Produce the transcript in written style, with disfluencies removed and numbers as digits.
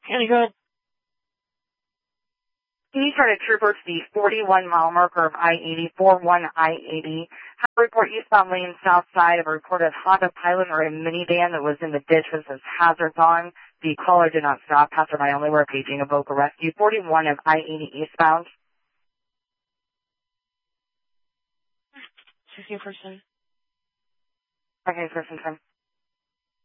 Any good? Can you try to trooper to the 41-mile marker of I-80, 41 I-80? Have a report eastbound lane south side of a reported Honda Pilot or a minivan that was in the ditch with its hazards on. The caller did not stop. Passerby only were paging a Boca Rescue. 41 of I-80 eastbound. Just you first. Okay, first and time.